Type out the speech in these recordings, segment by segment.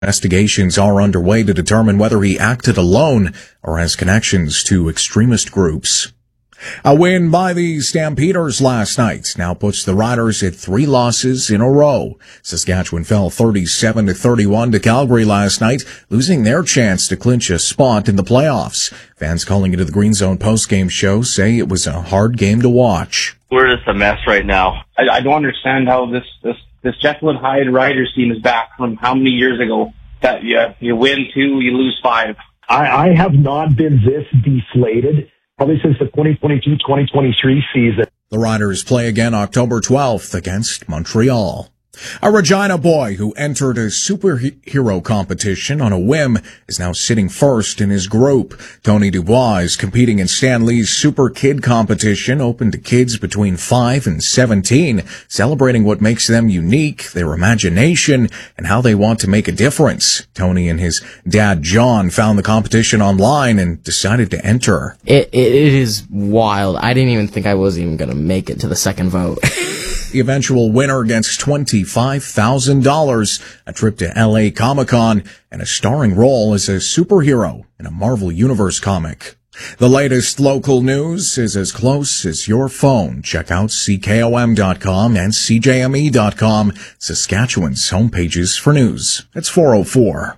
Investigations are underway to determine whether he acted alone or has connections to extremist groups. A win by the Stampeders last night now puts the Riders at 3 losses in a row. Saskatchewan fell 37-31 to Calgary last night, losing their chance to clinch a spot in the playoffs. Fans calling into the Green Zone postgame show say it was a hard game to watch. We're just a mess right now. I don't understand how this Jekyll and Hyde Riders team is back from how many years ago that you win 2, you lose 5. I have not been this deflated probably since the 2022-2023 season. The Riders play again October 12th against Montreal. A Regina boy who entered a superhero competition on a whim is now sitting first in his group. Tony Dubois is competing in Stan Lee's Super Kid competition, open to kids between 5 and 17, celebrating what makes them unique, their imagination, and how they want to make a difference. Tony and his dad John found the competition online and decided to enter. It is wild. I didn't even think I was even going to make it to the second vote. The eventual winner gets $25,000, a trip to LA Comic-Con, and a starring role as a superhero in a Marvel Universe comic. The latest local news is as close as your phone. Check out CKOM.com and CJME.com, Saskatchewan's homepages for news. It's 4:04.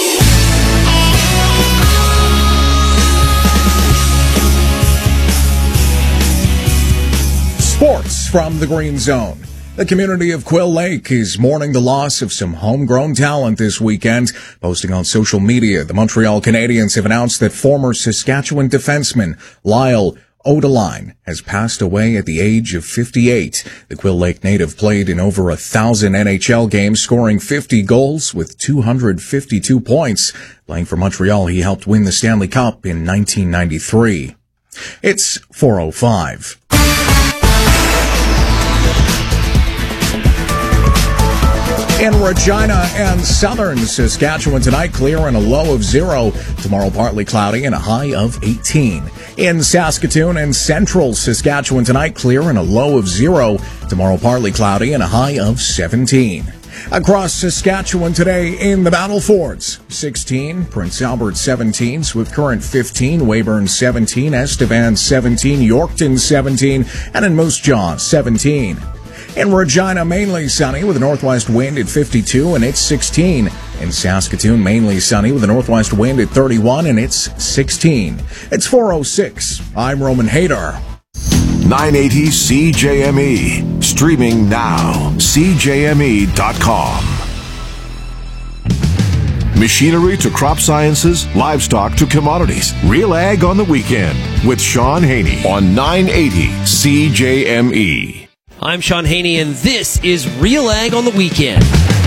Sports from the Green Zone. The community of Quill Lake is mourning the loss of some homegrown talent this weekend. Posting on social media, the Montreal Canadiens have announced that former Saskatchewan defenseman Lyle Odeline has passed away at the age of 58. The Quill Lake native played in over 1,000 NHL games, scoring 50 goals with 252 points. Playing for Montreal, he helped win the Stanley Cup in 1993. It's 4:05. In Regina and southern Saskatchewan tonight, clear and a low of 0. Tomorrow, partly cloudy and a high of 18. In Saskatoon and central Saskatchewan tonight, clear and a low of 0. Tomorrow, partly cloudy and a high of 17. Across Saskatchewan today in the Battle Fords, 16, Prince Albert 17, Swift Current 15, Weyburn 17, Estevan 17, Yorkton 17, and in Moose Jaw 17. In Regina, mainly sunny with a northwest wind at 52 and it's 16. In Saskatoon, mainly sunny with a northwest wind at 31 and it's 16. It's 4:06. I'm Roman Hader. 980 CJME. Streaming now. CJME.com. Machinery to crop sciences, livestock to commodities. Real Ag on the Weekend with Sean Haney on 980 CJME. I'm Sean Haney, and this is Real Ag on the Weekend.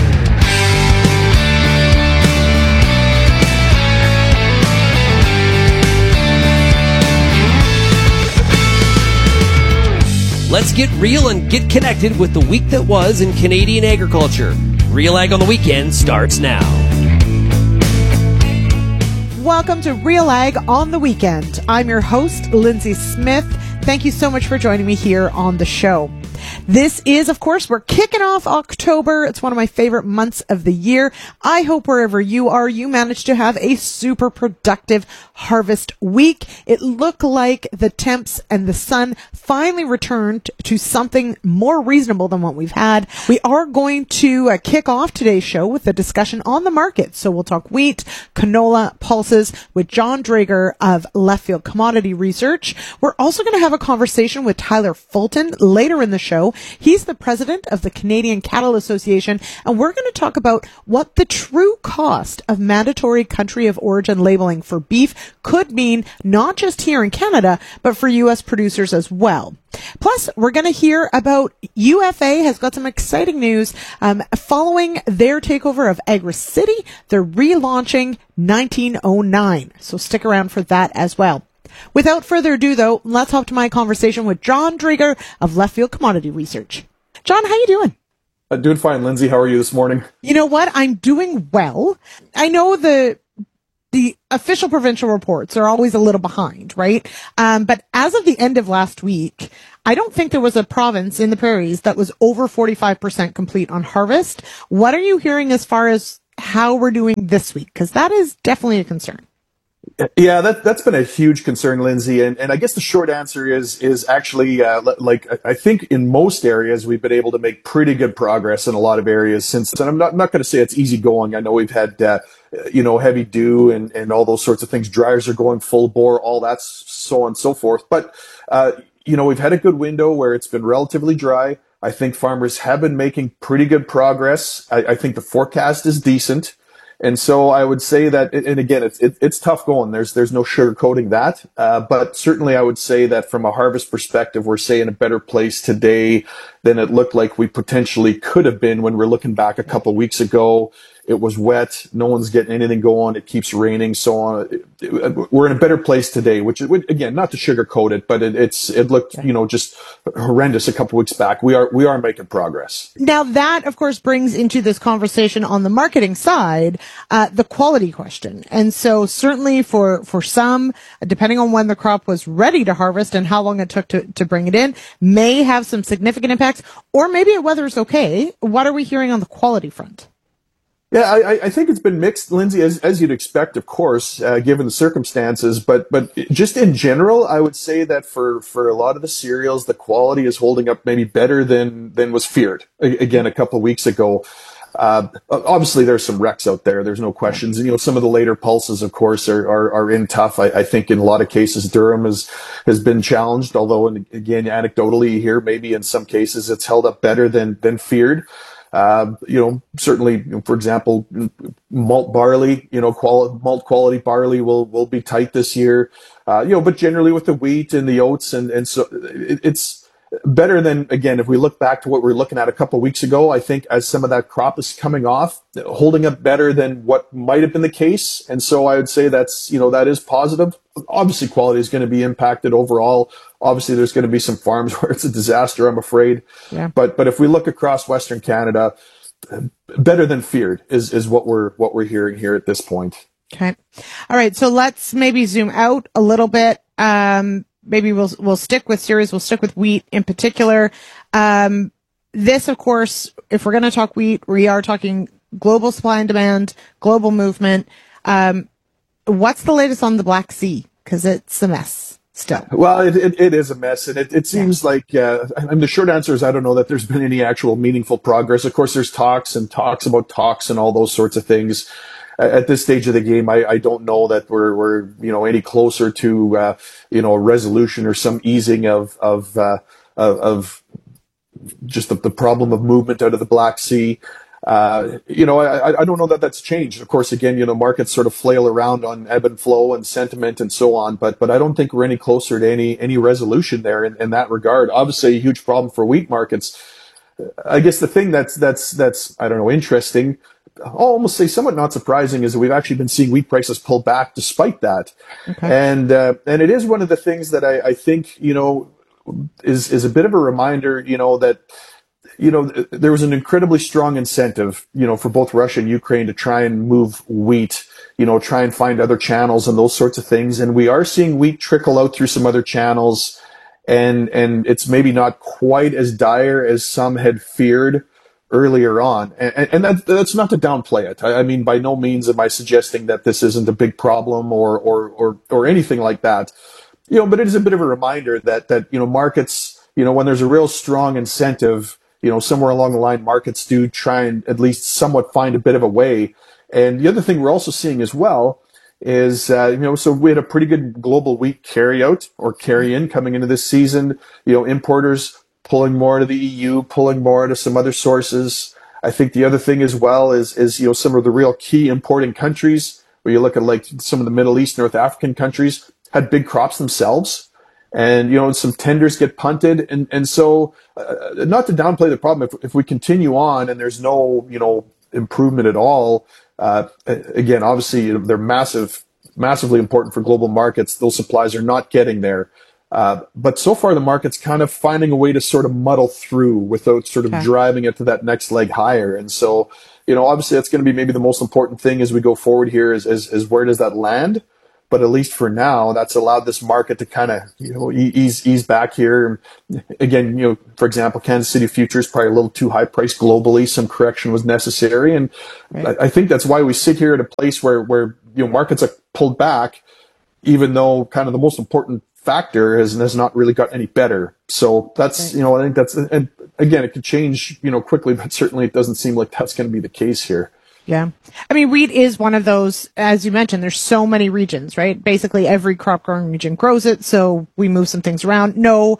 Let's get real and get connected with the week that was in Canadian agriculture. Real Ag on the Weekend starts now. Welcome to Real Ag on the Weekend. I'm your host, Lindsay Smith. Thank you so much for joining me here on the show. This is, of course, we're kicking off October. It's one of my favorite months of the year. I hope wherever you are, you managed to have a super productive harvest week. It looked like the temps and the sun finally returned to something more reasonable than what we've had. We are going to kick off today's show with a discussion on the market. So we'll talk wheat, canola, pulses with John Drager of Left Field Commodity Research. We're also going to have a conversation with Tyler Fulton later in the show. He's the president of the Canadian Cattle Association, and we're going to talk about what the true cost of mandatory country of origin labeling for beef could mean, not just here in Canada, but for U.S. producers as well. Plus, we're going to hear about UFA has got some exciting news. Following their takeover of AgriCity, they're relaunching 1909. So stick around for that as well. Without further ado, though, let's hop to my conversation with John Drager of Left Field Commodity Research. John, how you doing? Doing fine, Lindsay. How are you this morning? You know what? I'm doing well. I know the official provincial reports are always a little behind, right? But as of the end of last week, I don't think there was a province in the prairies that was over 45% complete on harvest. What are you hearing as far as how we're doing this week? Because that is definitely a concern. Yeah, that's been a huge concern, Lindsay. And I guess the short answer is actually, like, I think in most areas, we've been able to make pretty good progress in a lot of areas since, and I'm not going to say it's easy going. I know we've had, heavy dew and all those sorts of things. Dryers are going full bore, all that, so on and so forth. But, we've had a good window where it's been relatively dry. I think farmers have been making pretty good progress. I think the forecast is decent. And so I would say that, and again, it's tough going. There's no sugarcoating that. But certainly I would say that from a harvest perspective, we're say in a better place today than it looked like we potentially could have been when we're looking back a couple of weeks ago. It was wet. No one's getting anything going. It keeps raining, so on. We're in a better place today, which, again, not to sugarcoat it, but it looked, just horrendous a couple weeks back. We are making progress. Now that, of course, brings into this conversation on the marketing side, the quality question. And so certainly for some, depending on when the crop was ready to harvest and how long it took to bring it in, may have some significant impacts, or maybe the weather's okay. What are we hearing on the quality front? Yeah, I think it's been mixed, Lindsay, as you'd expect, of course, given the circumstances. But just in general, I would say that for a lot of the cereals, the quality is holding up maybe better than was feared. Again, a couple of weeks ago. Obviously, there's some wrecks out there. There's no questions. And, some of the later pulses, of course, are in tough. I think in a lot of cases, Durham has been challenged. Although, and again, anecdotally, you hear maybe in some cases it's held up better than feared. Certainly, for example, malt barley, malt quality barley will be tight this year. But generally with the wheat and the oats and so it's better than, again, if we look back to what we were looking at a couple of weeks ago, I think as some of that crop is coming off, holding up better than what might have been the case. And so I would say that's, that is positive. Obviously, quality is going to be impacted overall. Obviously, there's going to be some farms where it's a disaster, I'm afraid. Yeah. But if we look across Western Canada, better than feared is what we're hearing here at this point. Okay. All right. So let's maybe zoom out a little bit. Maybe we'll stick with cereals. We'll stick with wheat in particular. This, of course, if we're going to talk wheat, we are talking global supply and demand, global movement. What's the latest on the Black Sea? Because it's a mess still. Well, it is a mess, and it seems like, and the short answer is I don't know that there's been any actual meaningful progress. Of course, there's talks about talks and all those sorts of things. At this stage of the game, I don't know that we're any closer to a resolution or some easing of just the problem of movement out of the Black Sea. I don't know that that's changed. Of course, again, markets sort of flail around on ebb and flow and sentiment and so on, but I don't think we're any closer to any resolution there in that regard. Obviously, a huge problem for wheat markets. I guess the thing that's I don't know, interesting, I'll almost say somewhat not surprising, is that we've actually been seeing wheat prices pull back despite that. Okay. And it is one of the things that I think, is a bit of a reminder, that, there was an incredibly strong incentive, for both Russia and Ukraine to try and move wheat, try and find other channels and those sorts of things. And we are seeing wheat trickle out through some other channels, and it's maybe not quite as dire as some had feared earlier on. And that's not to downplay it. I mean, by no means am I suggesting that this isn't a big problem or anything like that. But it is a bit of a reminder that markets, when there's a real strong incentive, somewhere along the line, markets do try and at least somewhat find a bit of a way. And the other thing we're also seeing as well is, so we had a pretty good global wheat carry-out or carry-in coming into this season. Importers pulling more to the EU, pulling more to some other sources. I think the other thing as well is some of the real key importing countries, where you look at like some of the Middle East, North African countries, had big crops themselves. And, some tenders get punted. And so, not to downplay the problem, if we continue on and there's no, improvement at all, again, obviously, they're massively important for global markets. Those supplies are not getting there. But so far, the market's kind of finding a way to sort of muddle through without sort of driving it to that next leg higher. And so, obviously, that's going to be maybe the most important thing as we go forward here is where does that land? but at least for now, that's allowed this market to kind of, ease back here. Again, for example, Kansas City futures probably a little too high priced globally. Some correction was necessary. And right. I think that's why we sit here at a place where markets are pulled back, even though kind of the most important factor has not really got any better. So that's, I think that's, and again, it could change, quickly, but certainly it doesn't seem like that's going to be the case here. Yeah. I mean, wheat is one of those, as you mentioned, there's so many regions, right? Basically every crop growing region grows it. So we move some things around.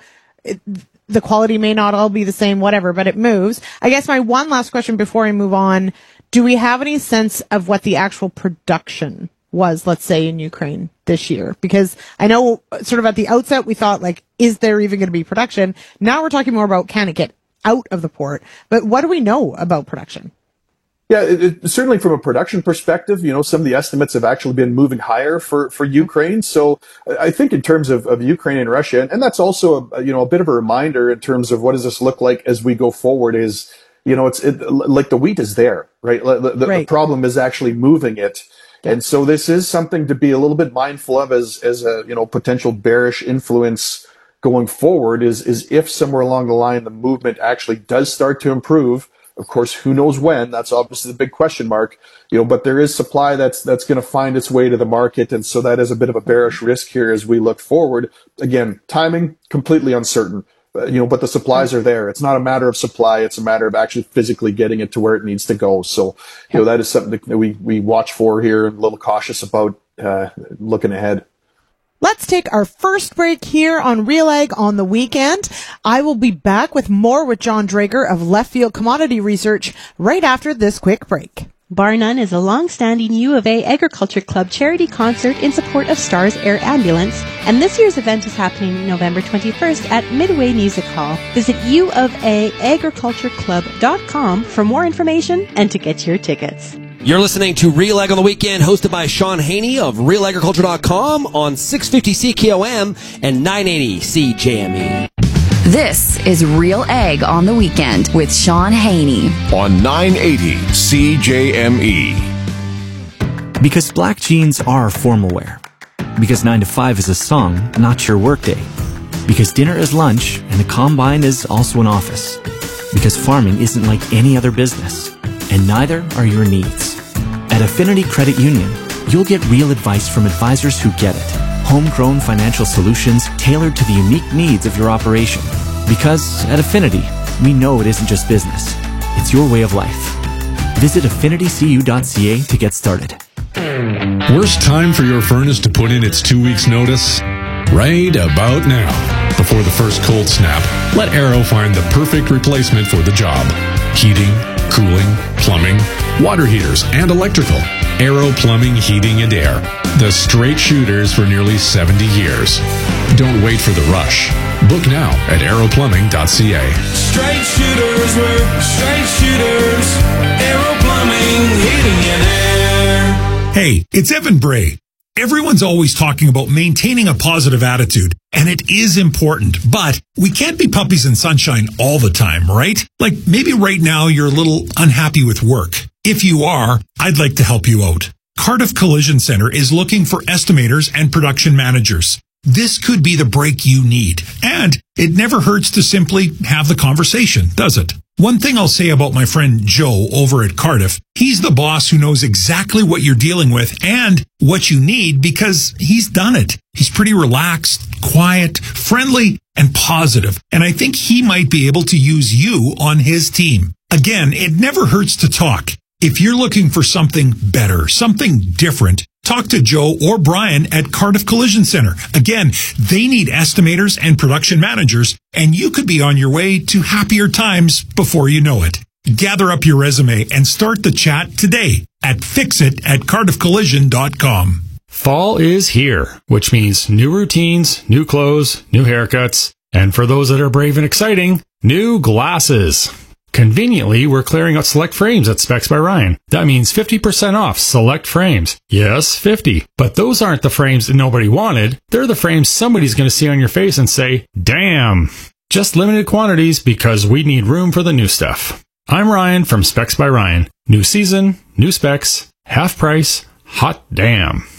The quality may not all be the same, whatever, but it moves. I guess my one last question before I move on, do we have any sense of what the actual production was, let's say, in Ukraine this year? Because I know sort of at the outset, we thought, is there even going to be production? Now we're talking more about, can it get out of the port? But what do we know about production? Yeah, certainly from a production perspective, some of the estimates have actually been moving higher for Ukraine. So I think in terms of Ukraine and Russia, and that's also a bit of a reminder in terms of what does this look like as we go forward is, like the wheat is there, right? The problem is actually moving it. And so this is something to be a little bit mindful of as a, potential bearish influence going forward is if somewhere along the line, the movement actually does start to improve. Of course, who knows when? That's obviously the big question mark, but there is supply that's going to find its way to the market. And so that is a bit of a bearish risk here as we look forward. Again, timing completely uncertain, but the supplies are there. It's not a matter of supply. It's a matter of actually physically getting it to where it needs to go. So, that is something that we watch for here and a little cautious about, looking ahead. Let's take our first break here on Real Ag on the Weekend. I will be back with more with John Drager of Left Field Commodity Research right after this quick break. Bar None is a long-standing U of A Agriculture Club charity concert in support of STARS Air Ambulance, and this year's event is happening November 21st at Midway Music Hall. Visit uofaagricultureclub.com for more information and to get your tickets. You're listening to Real Ag on the Weekend, hosted by Sean Haney of RealAgriculture.com on 650 CKOM and 980 CJME. This is Real Ag on the Weekend with Sean Haney on 980 CJME. Because black jeans are formal wear. Because 9 to 5 is a song, not your workday. Because dinner is lunch and the combine is also an office. Because farming isn't like any other business. And neither are your needs. At Affinity Credit Union, you'll get real advice from advisors who get it. Homegrown financial solutions tailored to the unique needs of your operation. Because at Affinity, we know it isn't just business. It's your way of life. Visit affinitycu.ca to get started. Worst time for your furnace to put in its 2 weeks notice? Right about now. Before the first cold snap, let Arrow find the perfect replacement for the job. Heating, cooling, plumbing, water heaters, and electrical. Arrow Plumbing, Heating, and Air. The straight shooters for nearly 70 years. Don't wait for the rush. Book now at arrowplumbing.ca. Straight shooters work, straight shooters. Arrow Plumbing, Heating, and Air. Hey, it's Evan Bray. Everyone's always talking about maintaining a positive attitude, and it is important, but we can't be puppies in sunshine all the time, right? Like maybe right now you're a little unhappy with work. If you are, I'd like to help you out. Cardiff Collision Center is looking for estimators and production managers. This could be the break you need, and it never hurts to simply have the conversation, does it? One thing I'll say about my friend Joe over at Cardiff, he's the boss who knows exactly what you're dealing with and what you need because he's done it. He's pretty relaxed, quiet, friendly, and positive, and I think he might be able to use you on his team. Again, it never hurts to talk. If you're looking for something better, something different, talk to Joe or Brian at Cardiff Collision Center. Again, they need estimators and production managers, and you could be on your way to happier times before you know it. Gather up your resume and start the chat today at fixit@cardiffcollision.com. Fall is here, which means new routines, new clothes, new haircuts, and for those that are brave and exciting, new glasses. Conveniently, we're clearing out select frames at Specs by Ryan. That means 50% off select frames. Yes, 50. But those aren't the frames that nobody wanted. They're the frames somebody's going to see on your face and say, damn. Just limited quantities because we need room for the new stuff. I'm Ryan from Specs by Ryan. New season, new specs, half price, hot damn.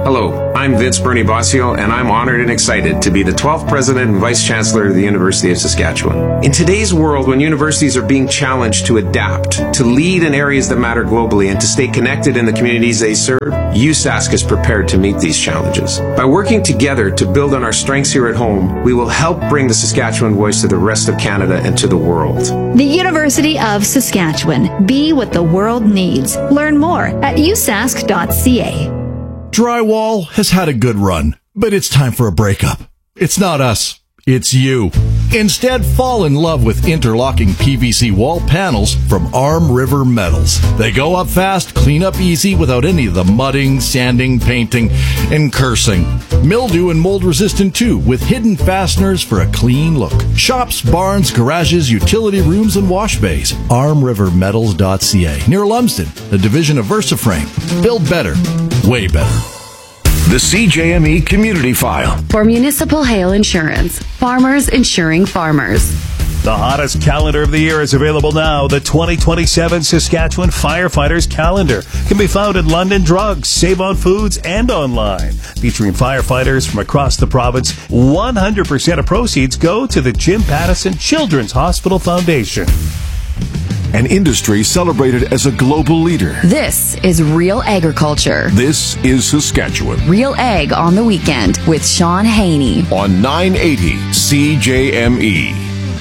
Hello, I'm Vince Bernie Bossio, and I'm honored and excited to be the 12th President and Vice Chancellor of the University of Saskatchewan. In today's world, when universities are being challenged to adapt, to lead in areas that matter globally, and to stay connected in the communities they serve, USask is prepared to meet these challenges. By working together to build on our strengths here at home, we will help bring the Saskatchewan voice to the rest of Canada and to the world. The University of Saskatchewan. Be what the world needs. Learn more at usask.ca. Drywall has had a good run, but it's time for a breakup. It's not us, it's you. Instead, fall in love with interlocking PVC wall panels from Arm River Metals. They go up fast, clean up easy without any of the mudding, sanding, painting, and cursing. Mildew and mold resistant too, with hidden fasteners for a clean look. Shops, barns, garages, utility rooms, and wash bays. ArmRiverMetals.ca, near Lumsden, a division of VersaFrame. Build better, way better. The CJME Community File. For Municipal Hail Insurance. Farmers insuring farmers. The hottest calendar of the year is available now. The 2027 Saskatchewan Firefighters Calendar can be found at London Drugs, Save On Foods, and online. Featuring firefighters from across the province, 100% of proceeds go to the Jim Pattison Children's Hospital Foundation. An industry celebrated as a global leader. This is Real Agriculture. This is Saskatchewan. Real Ag on the Weekend with Sean Haney. On 980 CJME.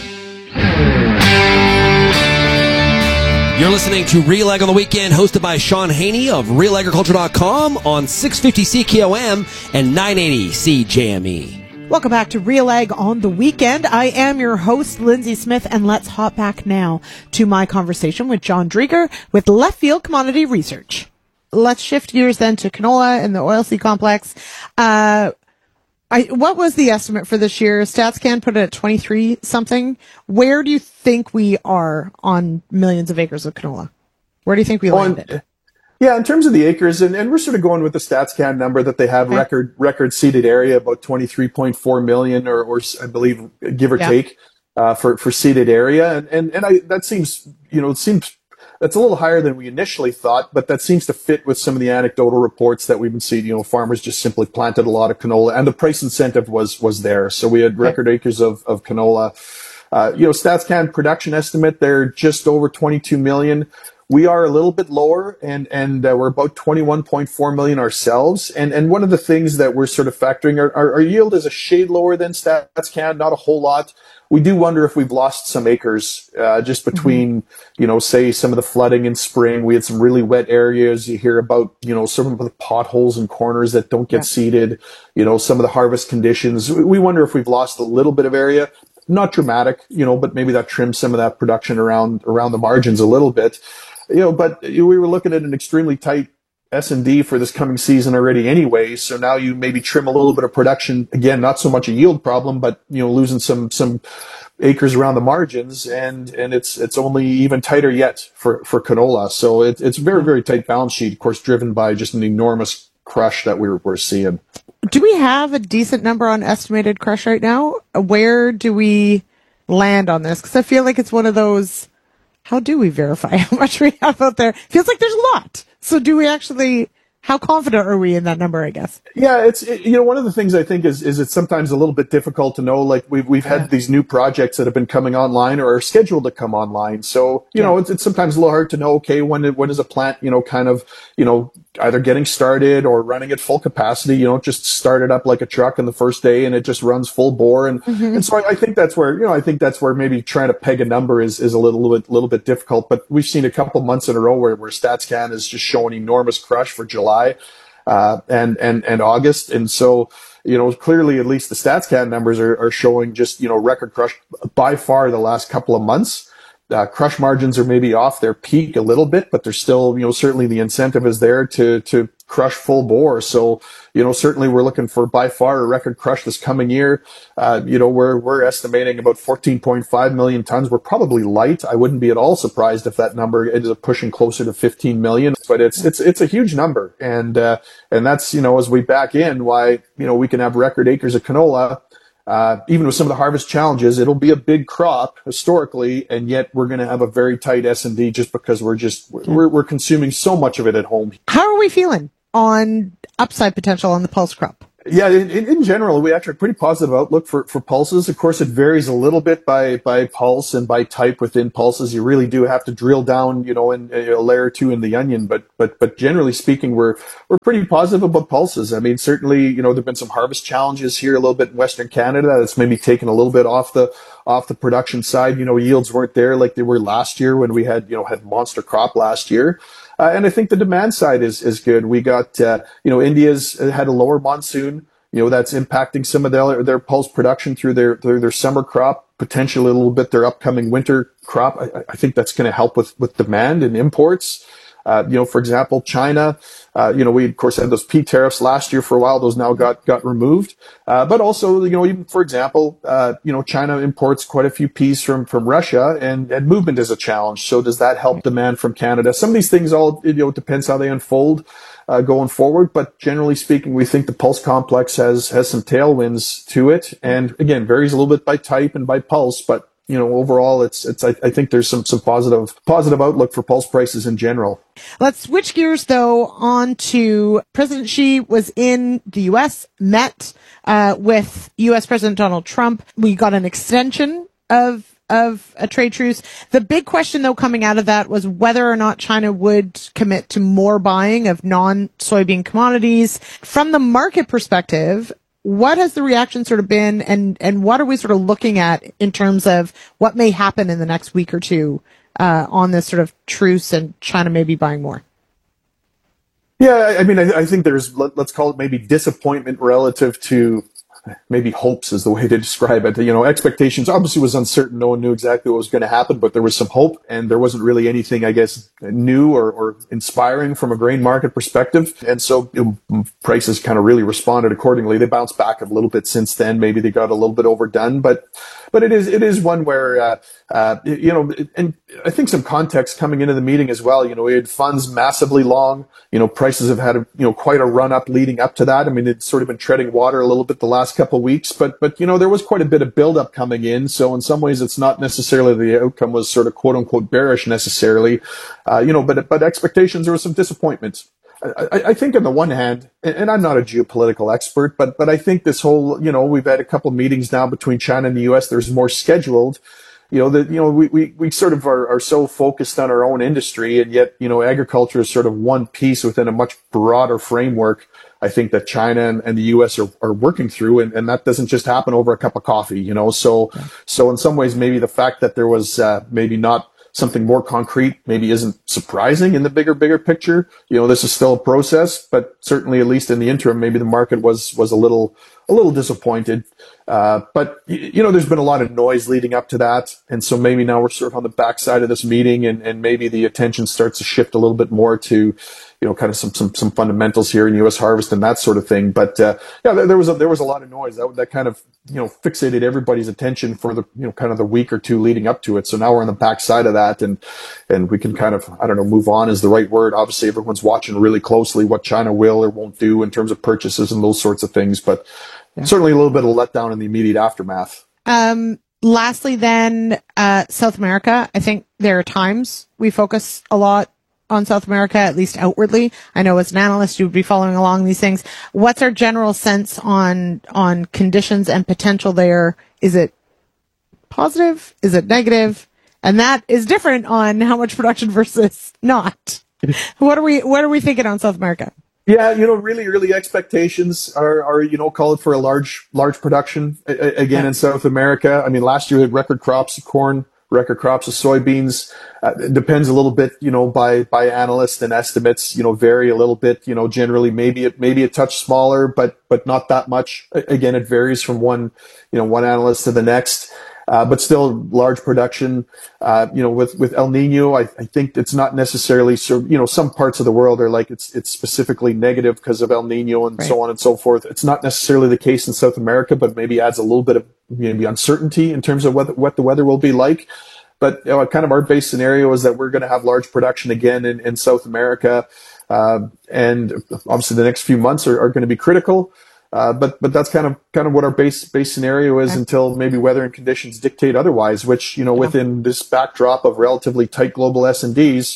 You're listening to Real Ag on the Weekend, hosted by Sean Haney of RealAgriculture.com on 650 CKOM and 980 CJME. Welcome back to Real Ag on the Weekend. I am your host, Lindsay Smith, and let's hop back now to my conversation with John Drieger with Left Field Commodity Research. Let's shift gears then to canola and the oilseed complex. What was the estimate for this year? StatsCan put it at 23 something. Where do you think we are on millions of acres of canola? Where do you think we landed? Yeah, in terms of the acres, and we're sort of going with the StatsCan number that they have, record seeded area, about 23.4 million, or I believe, give or take, for seeded area. And that seems, that's a little higher than we initially thought, but that seems to fit with some of the anecdotal reports that we've been seeing. Farmers just simply planted a lot of canola, and the price incentive was there. So we had record acres of canola. StatsCan production estimate, they're just over 22 million. We are a little bit lower, and we're about 21.4 million ourselves. And one of the things that we're sort of factoring, our yield is a shade lower than StatsCan, not a whole lot. We do wonder if we've lost some acres, just between, say some of the flooding in spring. We had some really wet areas. You hear about, some of the potholes and corners that don't get seeded, some of the harvest conditions. We wonder if we've lost a little bit of area. Not dramatic, but maybe that trims some of that production around the margins a little bit. But we were looking at an extremely tight S&D for this coming season already anyway. So now you maybe trim a little bit of production. Again, not so much a yield problem, but, losing some acres around the margins. And it's only even tighter yet for canola. So it's very, very tight balance sheet, of course, driven by just an enormous crush that we're seeing. Do we have a decent number on estimated crush right now? Where do we land on this? Because I feel like it's one of those, how do we verify how much we have out there? Feels like there's a lot. So do we actually, how confident are we in that number, I guess? Yeah, one of the things I think is it's sometimes a little bit difficult to know. Like we've had these new projects that have been coming online or are scheduled to come online. So, it's sometimes a little hard to know, okay, when is a plant, either getting started or running at full capacity. You don't just start it up like a truck on the first day and it just runs full bore. And so I think that's where, maybe trying to peg a number is a little bit difficult. But we've seen a couple months in a row where StatsCan is just showing enormous crush for July, and August. And so, clearly at least the StatsCan numbers are showing just, record crush by far the last couple of months. Crush margins are maybe off their peak a little bit, but there's still, certainly the incentive is there to crush full bore. So, certainly we're looking for by far a record crush this coming year. We're estimating about 14.5 million tons. We're probably light. I wouldn't be at all surprised if that number ends up pushing closer to 15 million, but it's a huge number. And that's, as we back in why, we can have record acres of canola. Even with some of the harvest challenges, it'll be a big crop historically, and yet we're going to have a very tight S&D just because we're consuming so much of it at home. How are we feeling? on upside potential on the pulse crop? Yeah, in general, we actually have a pretty positive outlook for pulses. Of course, it varies a little bit by pulse and by type within pulses. You really do have to drill down, in a layer or two in the onion. But generally speaking, we're pretty positive about pulses. I mean, certainly, there've been some harvest challenges here a little bit in Western Canada. That's maybe taken a little bit off the production side. Yields weren't there like they were last year when we had monster crop last year. And I think the demand side is good. We got, India's had a lower monsoon, that's impacting some of their pulse production through their summer crop, potentially a little bit their upcoming winter crop. I think that's going to help with demand and imports. For example, China, we of course had those P tariffs last year for a while. Those now got removed. But also, even for example, China imports quite a few peas from Russia and movement is a challenge. So does that help demand from Canada? Some of these things all, it depends how they unfold, going forward. But generally speaking, we think the pulse complex has some tailwinds to it. And again, varies a little bit by type and by pulse, but overall, I think there's some positive outlook for pulse prices in general. Let's switch gears though on to President Xi was in the U.S., met with U.S. President Donald Trump. We got an extension of a trade truce. The big question though coming out of that was whether or not China would commit to more buying of non-soybean commodities. From the market perspective, what has the reaction sort of been, and what are we sort of looking at in terms of what may happen in the next week or two on this sort of truce and China maybe buying more? Yeah, I mean, I think there's, let's call it maybe disappointment relative to maybe hopes is the way to describe it. Expectations obviously was uncertain. No one knew exactly what was going to happen, but there was some hope, and there wasn't really anything, I guess, new or inspiring from a grain market perspective. And so prices kind of really responded accordingly. They bounced back a little bit since then. Maybe they got a little bit overdone, but it is one where, and I think some context coming into the meeting as well. We had funds massively long. Prices have had quite a run up leading up to that. I mean, it's sort of been treading water a little bit the last couple of weeks, but there was quite a bit of buildup coming in. So in some ways, it's not necessarily the outcome was sort of quote unquote bearish necessarily, but expectations, there was some disappointment. I think on the one hand, and I'm not a geopolitical expert, but I think this whole, we've had a couple of meetings now between China and the U.S. There's more scheduled. We sort of are so focused on our own industry, and yet, agriculture is sort of one piece within a much broader framework. I think that China and the U.S. are working through, and that doesn't just happen over a cup of coffee, So in some ways, maybe the fact that there was maybe not something more concrete maybe isn't surprising in the bigger picture. This is still a process, but certainly at least in the interim, maybe the market was a little disappointed. But there's been a lot of noise leading up to that. And so maybe now we're sort of on the backside of this meeting, and maybe the attention starts to shift a little bit more to, kind of some fundamentals here in U.S. harvest and that sort of thing. But, there was a lot of noise that kind of, fixated everybody's attention for the, kind of the week or two leading up to it. So now we're on the backside of that, and we can kind of, move on is the right word. Obviously everyone's watching really closely what China will or won't do in terms of purchases and those sorts of things. But certainly a little bit of a letdown in the immediate aftermath. Lastly then, South America. I think there are times we focus a lot on South America, at least outwardly. I know as an analyst, you would be following along these things. What's our general sense on conditions and potential there? Is it positive? Is it negative? And that is different on how much production versus not. What are we thinking on South America? Yeah, really early expectations are call it for a large production again in South America. I mean, last year we had record crops of corn, record crops of soybeans. It depends a little bit, by analysts, and estimates, vary a little bit, generally maybe a touch smaller, but not that much. Again, it varies from one analyst to the next. But still large production, with El Nino, I think it's not necessarily some parts of the world are like it's specifically negative because of El Nino and so on and so forth. It's not necessarily the case in South America, but maybe adds a little bit of maybe uncertainty in terms of what the weather will be like. But kind of our base scenario is that we're going to have large production again in South America. And obviously the next few months are going to be critical. But that's kind of what our base scenario is until maybe weather and conditions dictate otherwise, which, within this backdrop of relatively tight global S&Ds,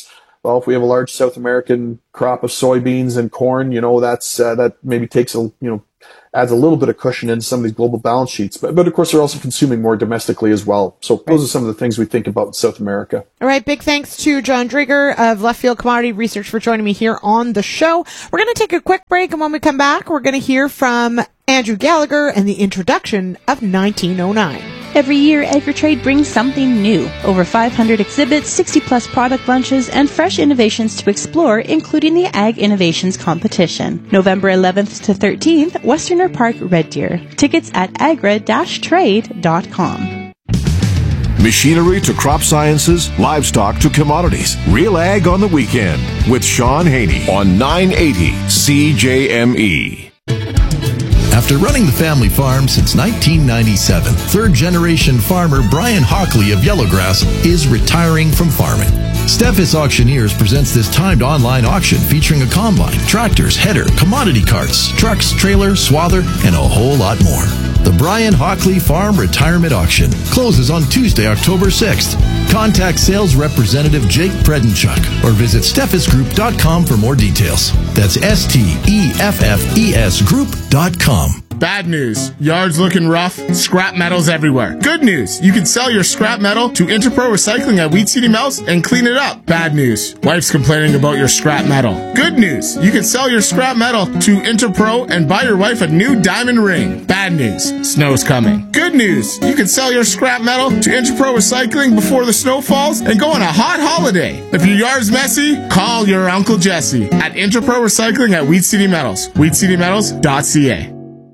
Well, if we have a large South American crop of soybeans and corn, that maybe takes adds a little bit of cushion into some of these global balance sheets. But of course, they're also consuming more domestically as well. So those are some of the things we think about in South America. All right. Big thanks to John Drager of Left Field Commodity Research for joining me here on the show. We're going to take a quick break, and when we come back, we're going to hear from Andrew Gallagher and the introduction of 1909. Every year, AgriTrade brings something new. Over 500 exhibits, 60-plus product lunches, and fresh innovations to explore, including the Ag Innovations Competition. November 11th to 13th, Westerner Park, Red Deer. Tickets at agra-trade.com. Machinery to crop sciences, livestock to commodities. Real Ag on the Weekend with Sean Haney on 980 CJME. After running the family farm since 1997, third-generation farmer Brian Hockley of Yellowgrass is retiring from farming. Steffes Auctioneers presents this timed online auction featuring a combine, tractors, header, commodity carts, trucks, trailer, swather, and a whole lot more. The Brian Hockley Farm Retirement Auction closes on Tuesday, October 6th. Contact sales representative Jake Predenchuk or visit steffesgroup.com for more details. That's STEFFES group.com. Bad news. Yards looking rough. Scrap metals everywhere. Good news. You can sell your scrap metal to Interpro Recycling at Wheat City Mills and clean it up. Bad news. Wife's complaining about your scrap metal. Good news. You can sell your scrap metal to Interpro and buy your wife a new diamond ring. Bad news. Snow's coming. Good news. You can sell your scrap metal to Interpro Recycling before the snow falls and go on a hot holiday. If your yard's messy, call your Uncle Jesse at Interpro Recycling at Wheat City Metals. WheatCityMetals.ca.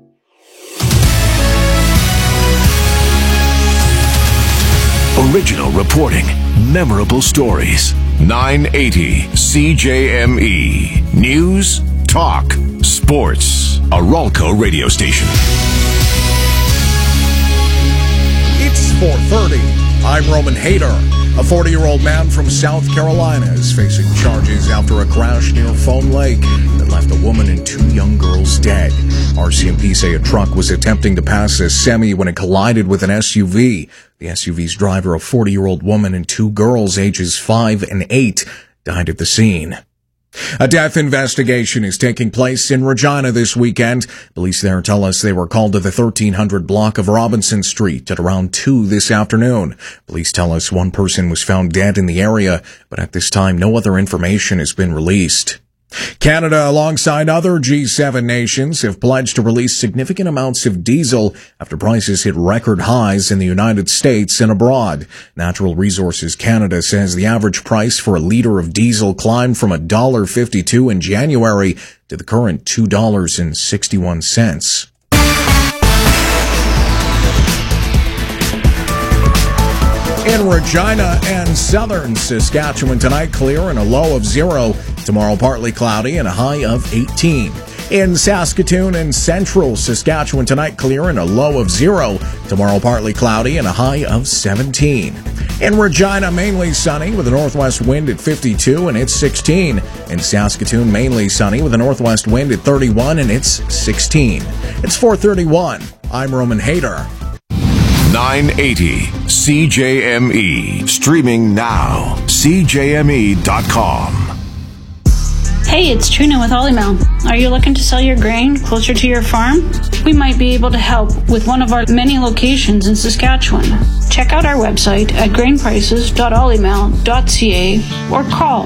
Original reporting, memorable stories. 980 CJME. News, talk, sports. A Ralco radio station. It's 4:30. I'm Roman Hayter. A 40-year-old man from South Carolina is facing charges after a crash near Foam Lake that left a woman and two young girls dead. RCMP say a truck was attempting to pass a semi when it collided with an SUV. The SUV's driver, a 40-year-old woman and two girls ages 5 and 8, died at the scene. A death investigation is taking place in Regina this weekend. Police there tell us they were called to the 1300 block of Robinson Street at around 2 this afternoon. Police tell us one person was found dead in the area, but at this time no other information has been released. Canada, alongside other G7 nations, have pledged to release significant amounts of diesel after prices hit record highs in the United States and abroad. Natural Resources Canada says the average price for a liter of diesel climbed from $1.52 in January to the current $2.61. In Regina and southern Saskatchewan tonight, clear and a low of 0. Tomorrow, partly cloudy and a high of 18. In Saskatoon and central Saskatchewan tonight, clear and a low of 0. Tomorrow, partly cloudy and a high of 17. In Regina, mainly sunny with a northwest wind at 52 and it's 16. In Saskatoon, mainly sunny with a northwest wind at 31 and it's 16. It's 4:31. I'm Roman Hayter. 980 CJME. Streaming now. CJME.com. Hey, it's Trina with Olymel. Are you looking to sell your grain closer to your farm? We might be able to help with one of our many locations in Saskatchewan. Check out our website at grainprices.olymel.ca or call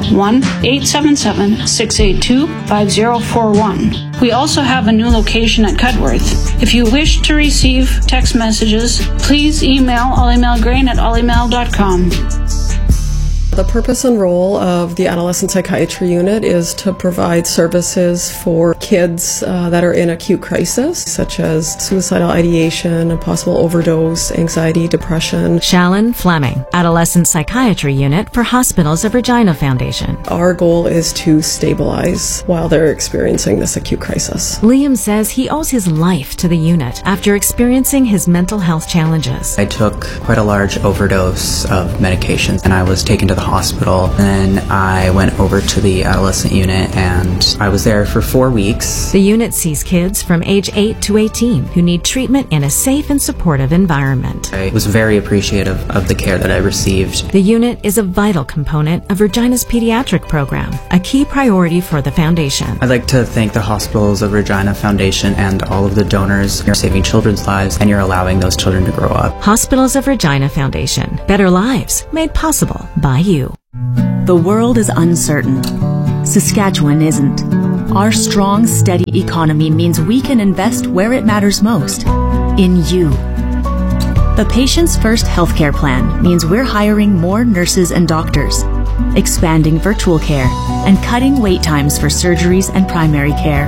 1-877-682-5041. We also have a new location at Cudworth. If you wish to receive text messages, please email olymelgrain@olymel.com. The purpose and role of the Adolescent Psychiatry Unit is to provide services for kids that are in acute crisis, such as suicidal ideation, a possible overdose, anxiety, depression. Shallon Fleming, Adolescent Psychiatry Unit for Hospitals of Regina Foundation. Our goal is to stabilize while they're experiencing this acute crisis. Liam says he owes his life to the unit after experiencing his mental health challenges. I took quite a large overdose of medications and I was taken to the hospital. Then I went over to the adolescent unit, and I was there for 4 weeks. The unit sees kids from age 8 to 18 who need treatment in a safe and supportive environment. I was very appreciative of the care that I received. The unit is a vital component of Regina's pediatric program, a key priority for the foundation. I'd like to thank the Hospitals of Regina Foundation and all of the donors. You're saving children's lives, and you're allowing those children to grow up. Hospitals of Regina Foundation. Better lives made possible by you. The world is uncertain. Saskatchewan isn't. Our strong, steady economy means we can invest where it matters most, in you. The Patients First Healthcare Plan means we're hiring more nurses and doctors, expanding virtual care, and cutting wait times for surgeries and primary care.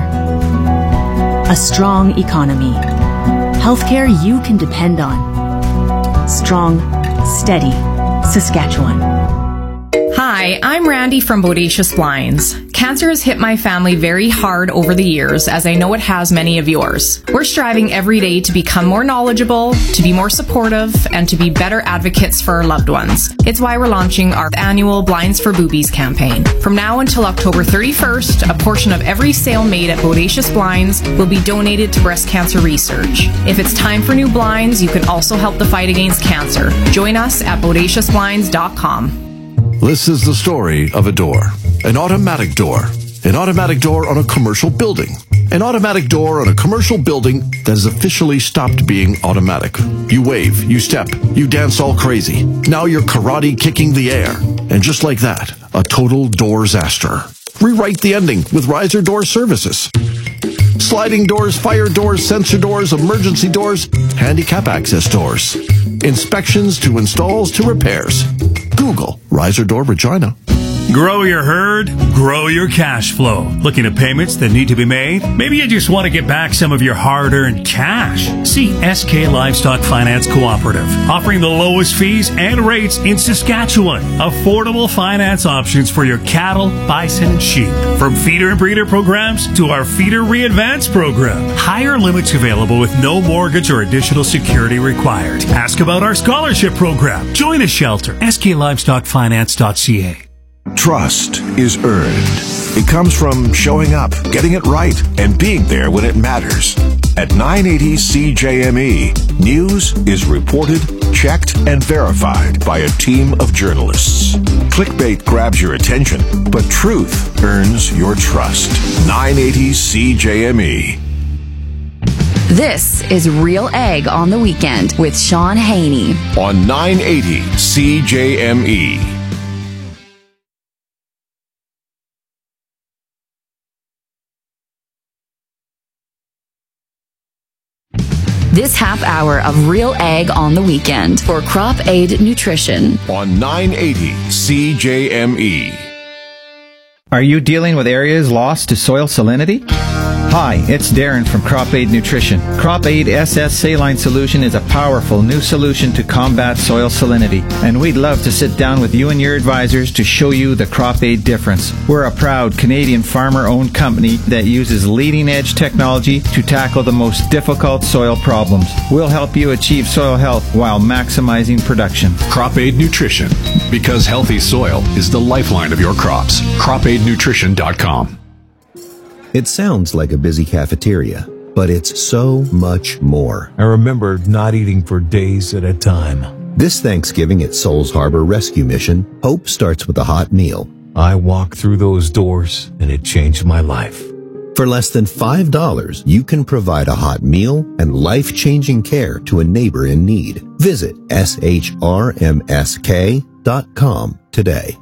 A strong economy. Healthcare you can depend on. Strong, steady, Saskatchewan. Hi, I'm Randy from Bodacious Blinds. Cancer has hit my family very hard over the years, as I know it has many of yours. We're striving every day to become more knowledgeable, to be more supportive, and to be better advocates for our loved ones. It's why we're launching our annual Blinds for Boobies campaign. From now until October 31st, a portion of every sale made at Bodacious Blinds will be donated to breast cancer research. If it's time for new blinds, you can also help the fight against cancer. Join us at bodaciousblinds.com. This is the story of a door. An automatic door. An automatic door on a commercial building. An automatic door on a commercial building that has officially stopped being automatic. You wave, you step, you dance all crazy. Now you're karate kicking the air. And just like that, a total doorsaster. Rewrite the ending with Riser Door Services. Sliding doors, fire doors, sensor doors, emergency doors, handicap access doors. Inspections to installs to repairs. Google Riser Door Regina. Grow your herd, grow your cash flow. Looking at payments that need to be made? Maybe you just want to get back some of your hard-earned cash. See SK Livestock Finance Cooperative, offering the lowest fees and rates in Saskatchewan. Affordable finance options for your cattle, bison, and sheep. From feeder and breeder programs to our Feeder Re-Advance program. Higher limits available with no mortgage or additional security required. Ask about our scholarship program. Join a shelter. sklivestockfinance.ca. Trust is earned. It comes from showing up, getting it right, and being there when it matters. At 980 CJME, news is reported, checked, and verified by a team of journalists. Clickbait grabs your attention, but truth earns your trust. 980 CJME. This is Real Egg on the Weekend with Sean Haney. On 980 CJME. This half hour of Real Egg on the Weekend for Crop Aid Nutrition. On 980 CJME. Are you dealing with areas lost to soil salinity? Hi, it's Darren from Crop Aid Nutrition. Crop Aid SS Saline Solution is a powerful new solution to combat soil salinity, and we'd love to sit down with you and your advisors to show you the Crop Aid difference. We're a proud Canadian farmer-owned company that uses leading-edge technology to tackle the most difficult soil problems. We'll help you achieve soil health while maximizing production. Crop Aid Nutrition, because healthy soil is the lifeline of your crops. CropAidNutrition.com. It sounds like a busy cafeteria, but it's so much more. I remember not eating for days at a time. This Thanksgiving at Souls Harbor Rescue Mission, hope starts with a hot meal. I walked through those doors, and it changed my life. For less than $5, you can provide a hot meal and life-changing care to a neighbor in need. Visit shrmsk.com today.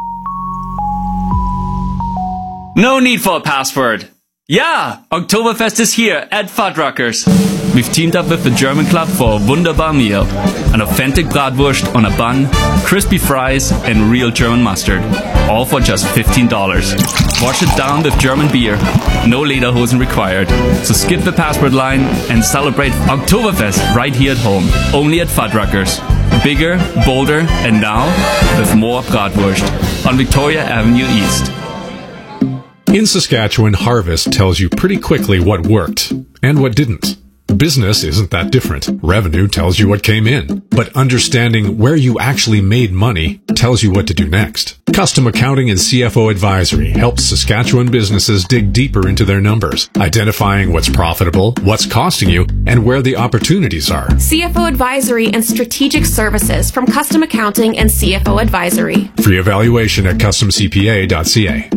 No need for a password. Yeah, Oktoberfest is here at Fuddruckers. We've teamed up with the German Club for a wunderbar meal. An authentic bratwurst on a bun, crispy fries, and real German mustard. All for just $15. Wash it down with German beer. No lederhosen required. So skip the passport line and celebrate Oktoberfest right here at home. Only at Fuddruckers. Bigger, bolder, and now with more bratwurst on Victoria Avenue East. In Saskatchewan, Harvest tells you pretty quickly what worked and what didn't. Business isn't that different. Revenue tells you what came in, but understanding where you actually made money tells you what to do next. Custom Accounting and CFO Advisory helps Saskatchewan businesses dig deeper into their numbers, identifying what's profitable, what's costing you, and where the opportunities are. CFO Advisory and Strategic Services from Custom Accounting and CFO Advisory. Free evaluation at customcpa.ca.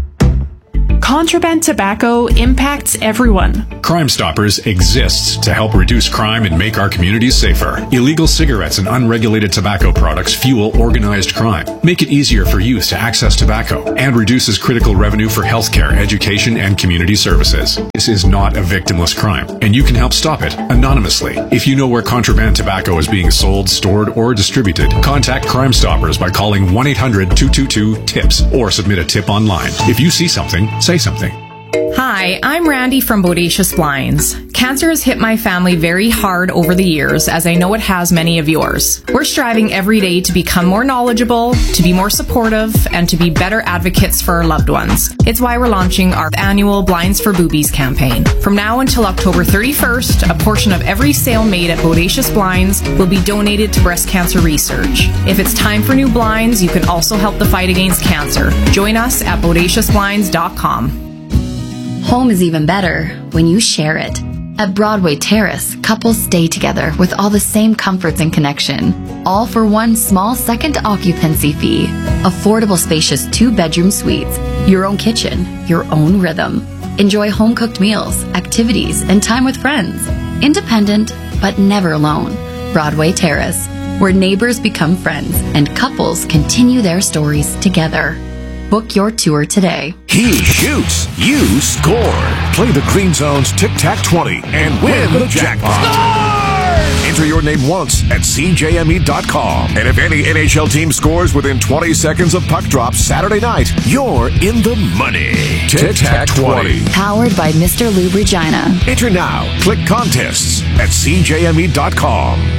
Contraband tobacco impacts everyone. Crime Stoppers exists to help reduce crime and make our communities safer. Illegal cigarettes and unregulated tobacco products fuel organized crime, make it easier for youth to access tobacco, and reduces critical revenue for healthcare, education, and community services. This is not a victimless crime, and you can help stop it anonymously. If you know where contraband tobacco is being sold, stored, or distributed, contact Crime Stoppers by calling 1-800-222-TIPS or submit a tip online. If you see something, say something. Hi, I'm Randy from Bodacious Blinds. Cancer has hit my family very hard over the years, as I know it has many of yours. We're striving every day to become more knowledgeable, to be more supportive, and to be better advocates for our loved ones. It's why we're launching our annual Blinds for Boobies campaign. From now until October 31st, a portion of every sale made at Bodacious Blinds will be donated to breast cancer research. If it's time for new blinds, you can also help the fight against cancer. Join us at bodaciousblinds.com. Home is even better when you share it. At Broadway Terrace, couples stay together with all the same comforts and connection, all for one small second occupancy fee. Affordable, spacious 2-bedroom suites, your own kitchen, your own rhythm. Enjoy home-cooked meals, activities, and time with friends. Independent, but never alone. Broadway Terrace, where neighbors become friends and couples continue their stories together. Book your tour today. He shoots, you score. Play the Green Zone's Tic-Tac-20 and win the jackpot. Enter your name once at CJME.com. And if any NHL team scores within 20 seconds of puck drop Saturday night, you're in the money. Tic-Tac-20. Powered by Mr. Lube Regina. Enter now. Click contests at CJME.com.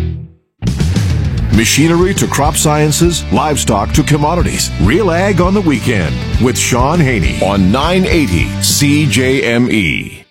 Machinery to crop sciences, livestock to commodities. Real Ag on the Weekend with Sean Haney on 980 CJME.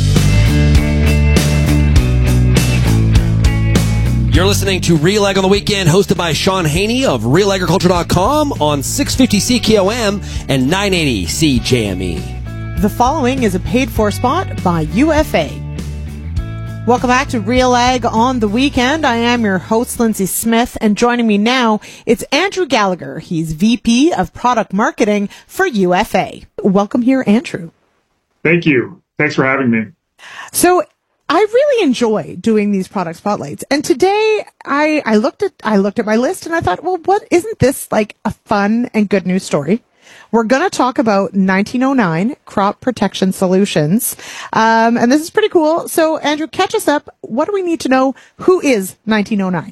You're listening to Real Ag on the Weekend, hosted by Sean Haney of RealAgriculture.com on 650 CKOM and 980 CJME. The following is a paid-for spot by UFA. Welcome back to Real Ag on the Weekend. I am your host, Lindsay Smith, and joining me now, it's Andrew Gallagher. He's VP of Product Marketing for UFA. Welcome here, Andrew. Thank you. Thanks for having me. So I really enjoy doing these product spotlights. And today I looked at my list and I thought, well, isn't this like a fun and good news story? We're going to talk about 1909 Crop Protection Solutions. And this is pretty cool. So, Andrew, catch us up. What do we need to know? Who is 1909?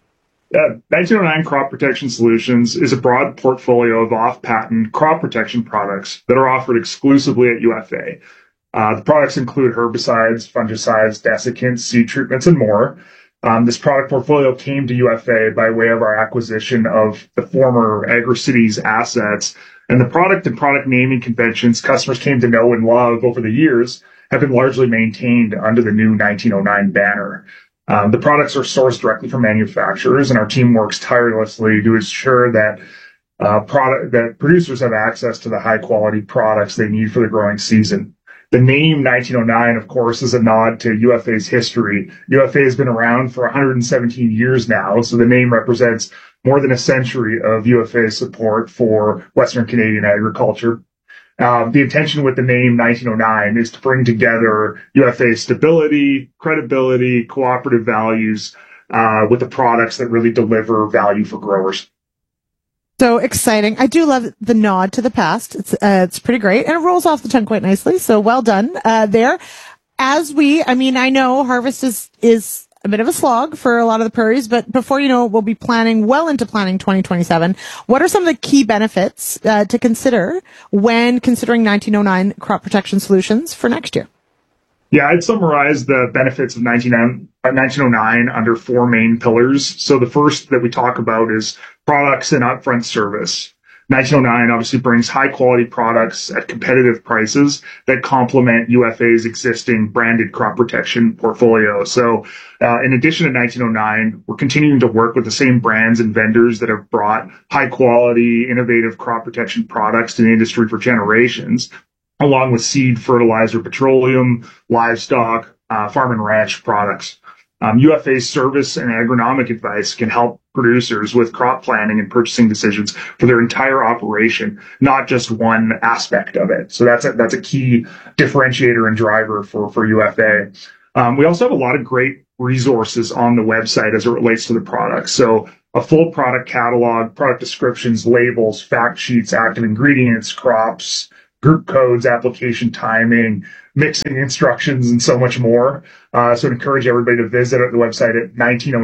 1909 Crop Protection Solutions is a broad portfolio of off-patent crop protection products that are offered exclusively at UFA. The products include herbicides, fungicides, desiccants, seed treatments, and more. This product portfolio came to UFA by way of our acquisition of the former AgriCities assets, and the product and product naming conventions customers came to know and love over the years have been largely maintained under the new 1909 banner. The products are sourced directly from manufacturers, and our team works tirelessly to ensure that that producers have access to the high-quality products they need for the growing season. The name 1909, of course, is a nod to UFA's history. UFA has been around for 117 years now, so the name represents more than a century of UFA's support for Western Canadian agriculture. The intention with the name 1909 is to bring together UFA's stability, credibility, cooperative values with the products that really deliver value for growers. So exciting. I do love the nod to the past. It's pretty great. And it rolls off the tongue quite nicely. So well done there. I know harvest is a bit of a slog for a lot of the prairies, but before you know it, we'll be planning 2027. What are some of the key benefits to consider when considering 1909 crop protection solutions for next year? Yeah, I'd summarize the benefits of 1909 under 4 main pillars. So the first that we talk about is products and upfront service. 1909 obviously brings high quality products at competitive prices that complement UFA's existing branded crop protection portfolio. So in addition to 1909, we're continuing to work with the same brands and vendors that have brought high quality, innovative crop protection products to the industry for generations, along with seed, fertilizer, petroleum, livestock, farm and ranch products. UFA's service and agronomic advice can help producers with crop planning and purchasing decisions for their entire operation, not just one aspect of it. So that's a key differentiator and driver for UFA. We also have a lot of great resources on the website as it relates to the products. So a full product catalog, product descriptions, labels, fact sheets, active ingredients, crops, group codes, application timing, mixing instructions, and so much more. So I'd encourage everybody to visit the website at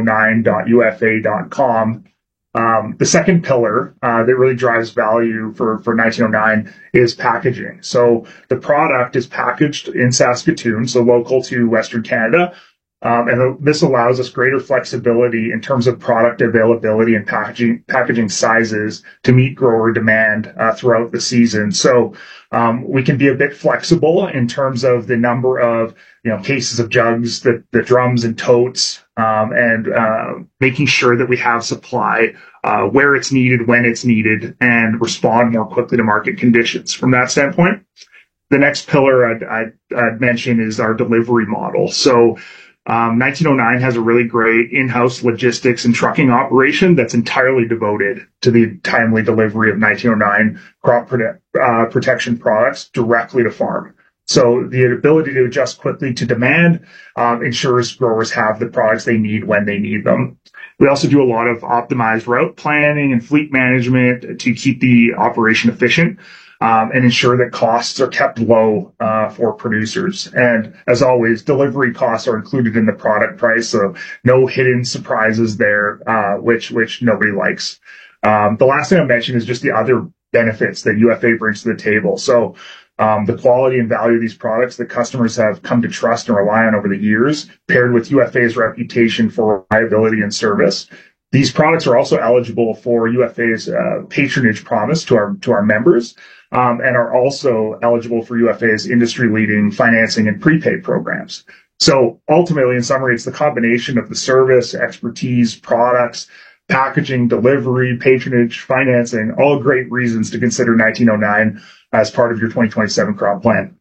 1909.ufa.com. The second pillar that really drives value for 1909 is packaging. So the product is packaged in Saskatoon, so local to Western Canada. And this allows us greater flexibility in terms of product availability and packaging sizes to meet grower demand throughout the season. So we can be a bit flexible in terms of the number of cases of jugs, the drums and totes, and making sure that we have supply where it's needed, when it's needed, and respond more quickly to market conditions. From that standpoint, the next pillar I'd mention is our delivery model. So 1909 has a really great in-house logistics and trucking operation that's entirely devoted to the timely delivery of 1909 crop protection products directly to farm. So the ability to adjust quickly to demand ensures growers have the products they need when they need them. We also do a lot of optimized route planning and fleet management to keep the operation efficient. And ensure that costs are kept low for producers. And as always, delivery costs are included in the product price, so no hidden surprises there, which nobody likes. The last thing I mentioned is just the other benefits that UFA brings to the table. So the quality and value of these products that customers have come to trust and rely on over the years, paired with UFA's reputation for reliability and service. These products are also eligible for UFA's patronage promise to our members. And are also eligible for UFA's industry-leading financing and prepaid programs. So ultimately, in summary, it's the combination of the service, expertise, products, packaging, delivery, patronage, financing, all great reasons to consider 1909 as part of your 2027 crop plan.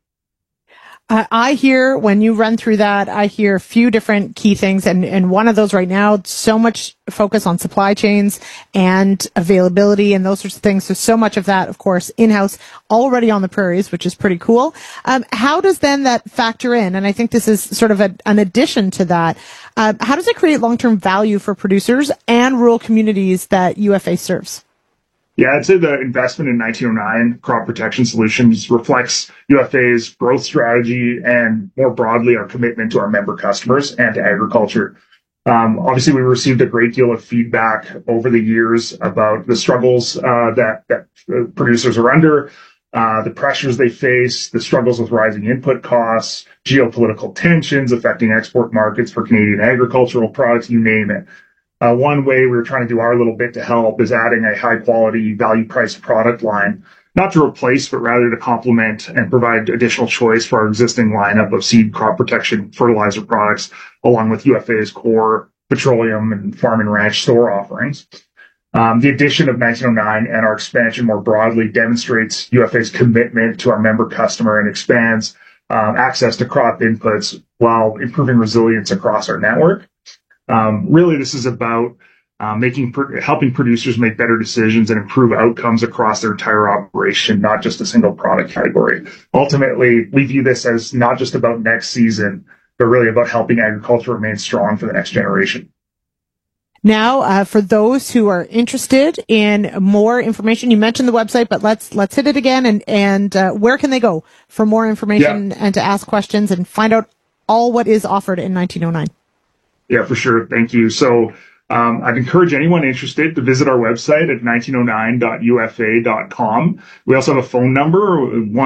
I hear, when you run through that, I hear a few different key things. And one of those right now, so much focus on supply chains and availability and those sorts of things. So much of that, of course, in-house, already on the prairies, which is pretty cool. How does then that factor in? And I think this is sort of an addition to that. How does it create long-term value for producers and rural communities that UFA serves? Yeah, I'd say the investment in 1909 crop protection solutions reflects UFA's growth strategy and more broadly our commitment to our member customers and to agriculture. Obviously, we received a great deal of feedback over the years about the struggles that producers are under, the pressures they face, the struggles with rising input costs, geopolitical tensions affecting export markets for Canadian agricultural products, you name it. One way we were trying to do our little bit to help is adding a high-quality, value-priced product line, not to replace, but rather to complement and provide additional choice for our existing lineup of seed, crop protection, fertilizer products, along with UFA's core petroleum and farm and ranch store offerings. The addition of 1909 and our expansion more broadly demonstrates UFA's commitment to our member customer and expands access to crop inputs while improving resilience across our network. Really, this is about helping producers make better decisions and improve outcomes across their entire operation, not just a single product category. Ultimately, we view this as not just about next season, but really about helping agriculture remain strong for the next generation. Now, for those who are interested in more information, you mentioned the website, but let's hit it again. And where can they go for more information and to ask questions and find out all what is offered in 1909? Yeah, for sure. Thank you. So I'd encourage anyone interested to visit our website at 1909.ufa.com. We also have a phone number,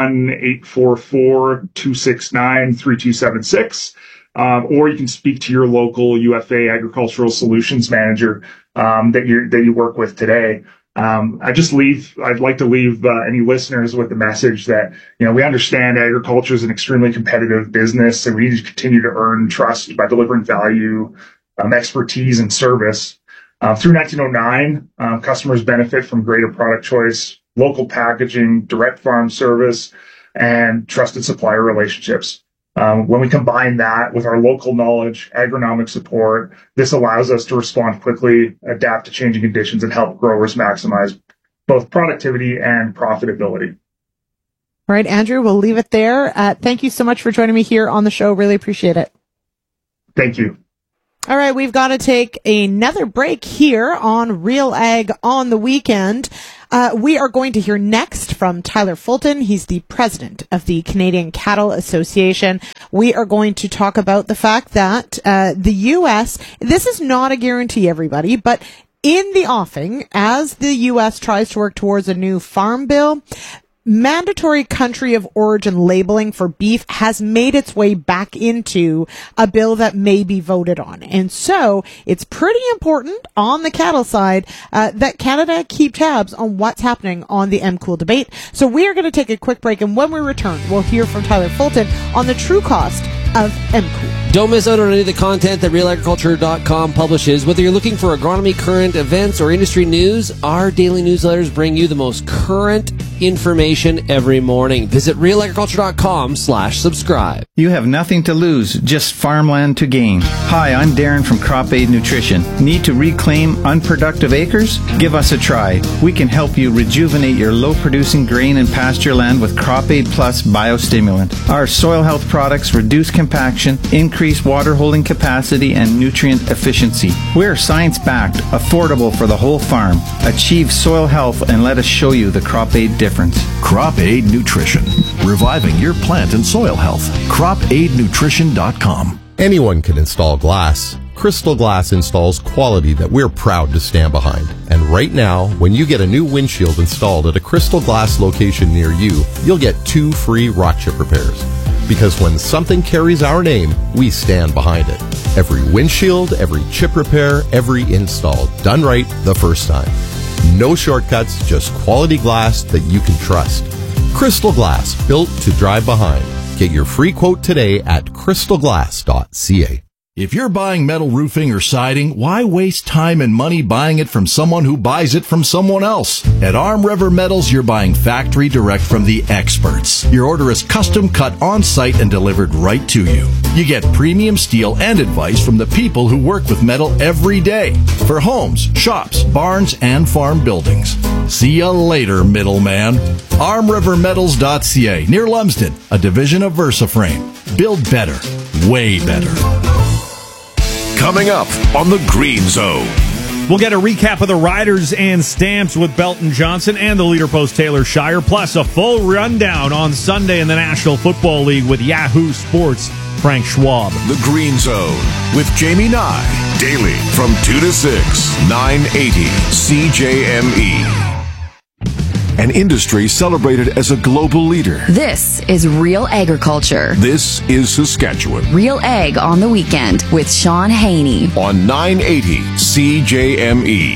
1-844-269-3276. Or you can speak to your local UFA Agricultural Solutions Manager that you work with today. I'd like to leave any listeners with the message that, we understand agriculture is an extremely competitive business, and we need to continue to earn trust by delivering value, expertise, and service. Through 1909, customers benefit from greater product choice, local packaging, direct farm service, and trusted supplier relationships. When we combine that with our local knowledge, agronomic support, this allows us to respond quickly, adapt to changing conditions, and help growers maximize both productivity and profitability. All right, Andrew, we'll leave it there. Thank you so much for joining me here on the show. Really appreciate it. Thank you. All right, we've got to take another break here on Real Ag on the Weekend. We are going to hear next from Tyler Fulton. He's the president of the Canadian Cattle Association. We are going to talk about the fact that the U.S., this is not a guarantee, everybody, but in the offing, as the U.S. tries to work towards a new farm bill, mandatory country of origin labeling for beef has made its way back into a bill that may be voted on. And so it's pretty important on the cattle side that Canada keep tabs on what's happening on the MCOOL debate. So we are going to take a quick break, and when we return, we'll hear from Tyler Fulton on the true cost of MCOOL. Don't miss out on any of the content that realagriculture.com publishes. Whether you're looking for agronomy, current events, or industry news, our daily newsletters bring you the most current information every morning. Visit realagriculture.com/subscribe. You have nothing to lose, just farmland to gain. Hi, I'm Darren from Crop Aid Nutrition. Need to reclaim unproductive acres? Give us a try. We can help you rejuvenate your low-producing grain and pasture land with Crop Aid Plus biostimulant. Our soil health products reduce compaction, increase water holding capacity, and nutrient efficiency. We're science-backed, affordable for the whole farm. Achieve soil health and let us show you the Crop Aid difference. Crop Aid Nutrition, reviving your plant and soil health. CropAidNutrition.com. Anyone can install glass. Crystal Glass installs quality that we're proud to stand behind. And right now, when you get a new windshield installed at a Crystal Glass location near you, you'll get 2 free rock chip repairs. Because when something carries our name, we stand behind it. Every windshield, every chip repair, every install, done right the first time. No shortcuts, just quality glass that you can trust. Crystal Glass, built to drive behind. Get your free quote today at crystalglass.ca. If you're buying metal roofing or siding, why waste time and money buying it from someone who buys it from someone else? At Arm River Metals, you're buying factory direct from the experts. Your order is custom cut on site and delivered right to you. You get premium steel and advice from the people who work with metal every day for homes, shops, barns, and farm buildings. See you later, middleman. ArmRiverMetals.ca, near Lumsden, a division of VersaFrame. Build better, way better. Coming up on the Green Zone. We'll get a recap of the riders and stamps with Belton Johnson and the leader post Taylor Shire, plus a full rundown on Sunday in the National Football League with Yahoo Sports' Frank Schwab. The Green Zone with Jamie Nye, daily from 2 to 6, 980 CJME. An industry celebrated as a global leader. This is Real Agriculture. This is Saskatchewan. Real Ag on the Weekend with Sean Haney. On 980 CJME.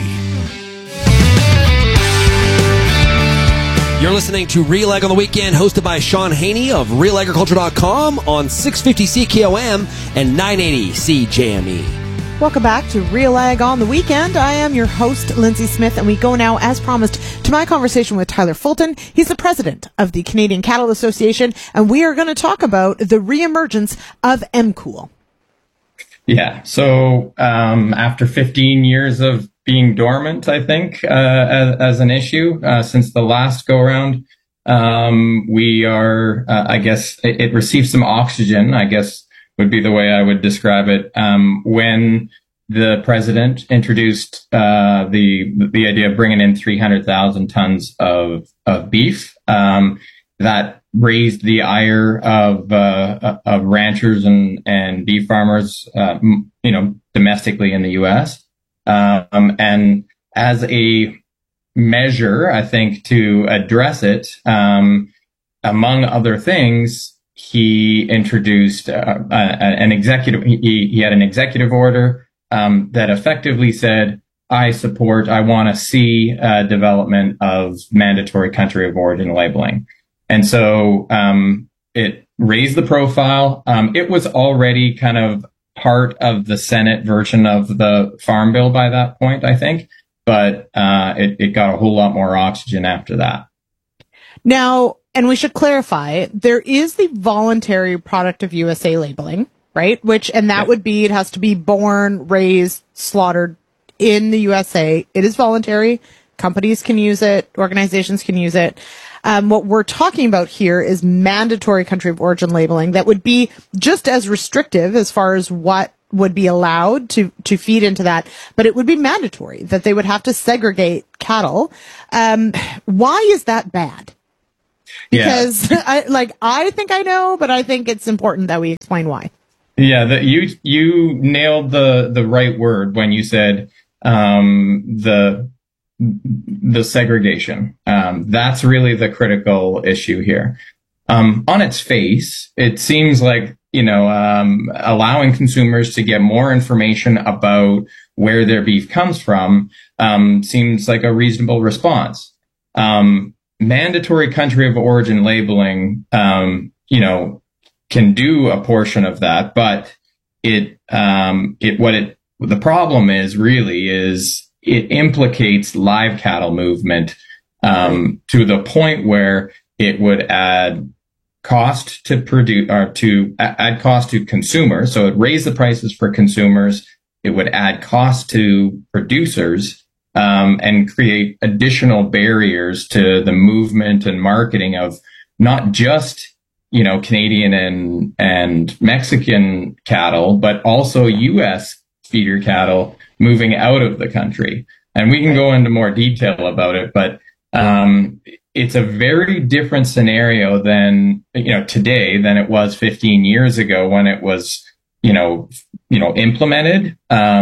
You're listening to Real Ag on the Weekend, hosted by Sean Haney of realagriculture.com on 650 CKOM and 980 CJME. Welcome back to Real Ag on the Weekend. I am your host, Lindsay Smith, and we go now, as promised, to my conversation with Tyler Fulton. He's the president of the Canadian Cattle Association, and we are going to talk about the reemergence of MCOOL. Yeah, so after 15 years of being dormant, I think, as an issue, since the last go-around, we are, I guess, it received some oxygen, I guess, would be the way I would describe it. When the president introduced the idea of bringing in 300,000 tons of beef, that raised the ire of ranchers and beef farmers, domestically in the U.S. And as a measure, I think, to address it, among other things, he introduced an executive. He had an executive order that effectively said I want to see development of mandatory country of origin labeling. And so it raised the profile. It was already kind of part of the Senate version of the Farm Bill by that point, I think. But it got a whole lot more oxygen after that. Now, and we should clarify, there is the voluntary product of USA labeling, right? That would be, it has to be born, raised, slaughtered in the USA. It is voluntary. Companies can use it. Organizations can use it. What we're talking about here is mandatory country of origin labeling that would be just as restrictive as far as what would be allowed to feed into that, but it would be mandatory that they would have to segregate cattle. Why is that bad? Because I think I know, but I think it's important that we explain why. Yeah, you nailed the right word when you said the segregation. That's really the critical issue here. On its face, it seems like, allowing consumers to get more information about where their beef comes from seems like a reasonable response. Mandatory country of origin labeling, can do a portion of that, but the problem is it implicates live cattle movement to the point where it would add cost to produce or to add cost to consumers. So it raised the prices for consumers. It would add cost to producers and create additional barriers to the movement and marketing of not just Canadian and Mexican cattle, but also U.S. feeder cattle moving out of the country. And we can go into more detail about it, but it's a very different scenario than today than it was 15 years ago when it was implemented.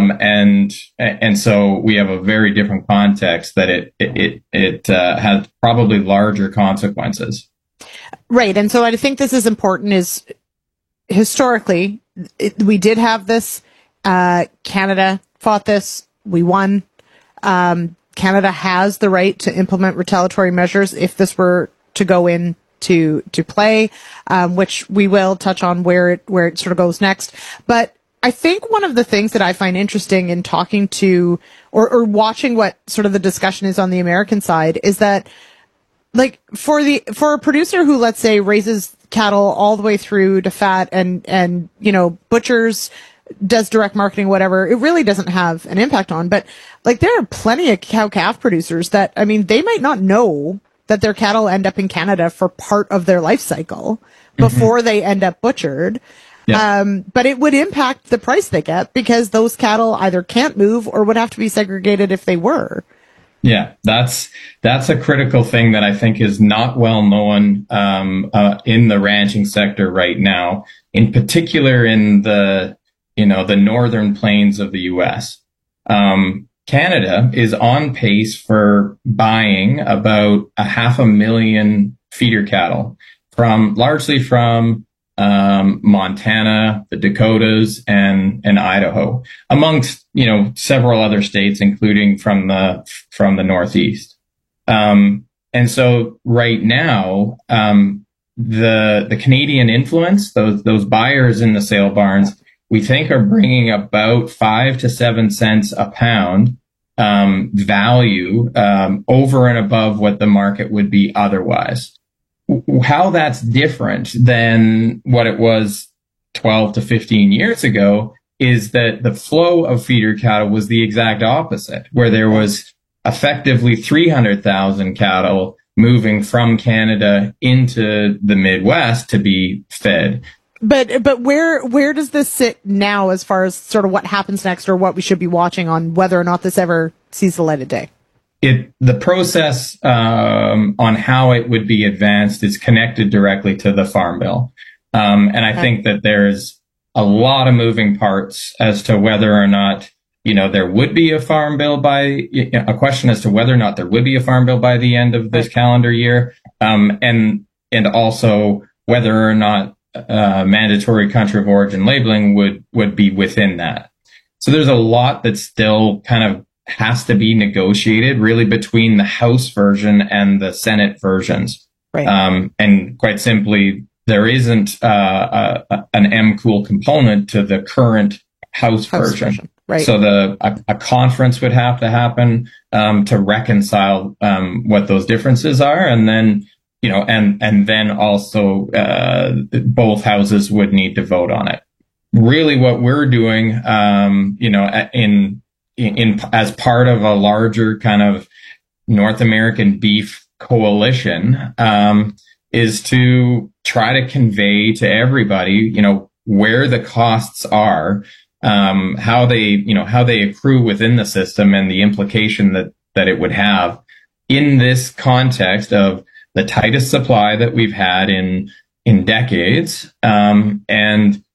And so we have a very different context that it has probably larger consequences. Right. And so I think this is important is historically we did have this, Canada fought this, we won. Canada has the right to implement retaliatory measures if this were to go into play, which we will touch on where it sort of goes next. But I think one of the things that I find interesting in talking to or watching what sort of the discussion is on the American side is that, like, for a producer who, let's say, raises cattle all the way through to fat and butchers, does direct marketing, whatever, it really doesn't have an impact on. But like, there are plenty of cow-calf producers that, they might not know that their cattle end up in Canada for part of their life cycle before they end up butchered. Yeah. But it would impact the price they get because those cattle either can't move or would have to be segregated if they were. Yeah, that's a critical thing that I think is not well known in the ranching sector right now, in particular in the northern plains of the U.S. Canada is on pace for buying about 500,000 feeder cattle largely from Montana, the Dakotas, and Idaho, amongst several other states, including from the Northeast. And so right now, the Canadian influence, those buyers in the sale barns, we think are bringing about 5 to 7 cents a pound value over and above what the market would be otherwise. How that's different than what it was 12 to 15 years ago is that the flow of feeder cattle was the exact opposite, where there was effectively 300,000 cattle moving from Canada into the Midwest to be fed. But where does this sit now as far as sort of what happens next or what we should be watching on whether or not this ever sees the light of day? The process on how it would be advanced is connected directly to the Farm Bill. And I think that there's a lot of moving parts as to whether or not, there would be a Farm Bill a question as to whether or not there would be a Farm Bill by the end of this calendar year. And also whether or not mandatory country of origin labeling would be within that. So there's a lot that's still kind of has to be negotiated really between the House version and the Senate versions. Right. And quite simply, there isn't an MCOOL component to the current House version. Right. So a conference would have to happen to reconcile what those differences are, and then and then also both houses would need to vote on it. Really, what we're doing, in as part of a larger kind of North American beef coalition, is to try to convey to everybody, where the costs are, how they accrue within the system, and the implication that it would have in this context of the tightest supply that we've had in decades, and